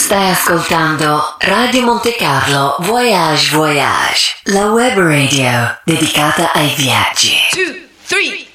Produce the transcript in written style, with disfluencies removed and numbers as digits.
Stai ascoltando Radio Monte Carlo Voyage Voyage, la web radio dedicata ai viaggi. 2, 3